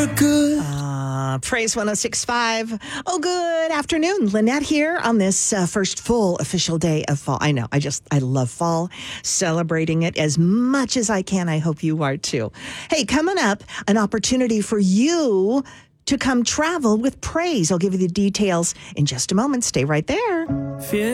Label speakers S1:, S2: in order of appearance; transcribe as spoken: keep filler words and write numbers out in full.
S1: for good.
S2: Uh, Praise one oh six point five. Oh, good afternoon. Lynette here on this uh, first full official day of fall. I know, I just, I love fall, celebrating it as much as I can. I hope you are too. Hey, coming up, an opportunity for you to come travel with Praise. I'll give you the details in just a moment. Stay right there.
S1: Feel